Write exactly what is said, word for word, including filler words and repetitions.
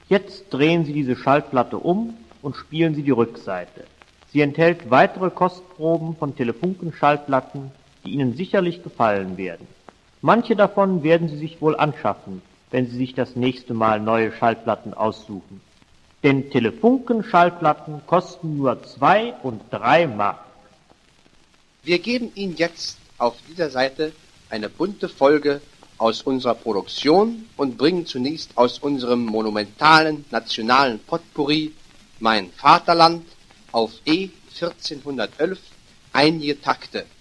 Jetzt drehen Sie diese Schallplatte um und spielen Sie die Rückseite. Sie enthält weitere Kostproben von Telefunken-Schallplatten, die Ihnen sicherlich gefallen werden. Manche davon werden Sie sich wohl anschaffen, wenn Sie sich das nächste Mal neue Schallplatten aussuchen. Denn Telefunken-Schallplatten kosten nur zwei und drei Mark. Wir geben Ihnen jetzt auf dieser Seite eine bunte Folge aus unserer Produktion und bringen zunächst aus unserem monumentalen nationalen Potpourri Mein Vaterland auf E vierzehnhundertelf einige Takte.